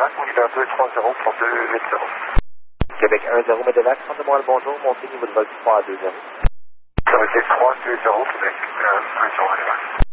Médevac, univers 230 pour 280. Québec 1-0 Médevac, rendez-moi le bonjour, montez niveau de vol 3 à 2-0. Ça va être 3-2-0, Québec 1-0 Médevac.